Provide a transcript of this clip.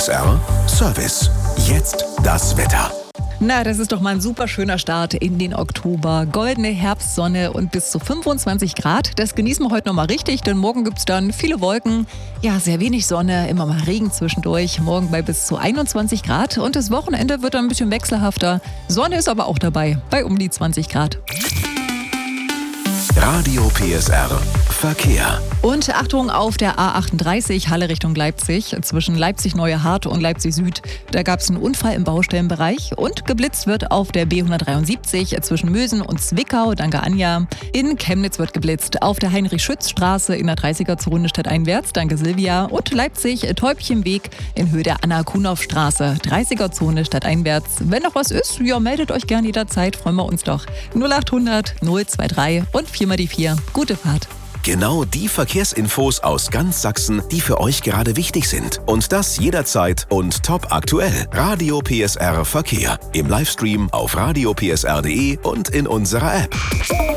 PSR Service. Jetzt das Wetter. Na, das ist doch mal ein super schöner Start in den Oktober. Goldene Herbstsonne und bis zu 25 Grad. Das genießen wir heute noch mal richtig, denn morgen gibt's dann viele Wolken. Ja, sehr wenig Sonne, immer mal Regen zwischendurch. Morgen bei bis zu 21 Grad und das Wochenende wird dann ein bisschen wechselhafter. Sonne ist aber auch dabei, bei um die 20 Grad. Radio PSR Verkehr. Und Achtung auf der A38 Halle Richtung Leipzig, zwischen Leipzig-Neue Hart und Leipzig Süd. Da gab es einen Unfall im Baustellenbereich und geblitzt wird auf der B173 zwischen Mösen und Zwickau, danke Anja. In Chemnitz wird geblitzt auf der Heinrich-Schütz-Straße in der 30er-Zone stadteinwärts, danke Silvia. Und Leipzig-Täubchenweg in Höhe der Anna-Kunow-Straße, 30er-Zone stadteinwärts. Wenn noch was ist, ja, meldet euch gern jederzeit, freuen wir uns doch. 0800 023 und 4 mal die 4. Gute Fahrt. Genau die Verkehrsinfos aus ganz Sachsen, die für euch gerade wichtig sind. Und das jederzeit und top aktuell. Radio PSR Verkehr. Im Livestream auf radiopsr.de und in unserer App.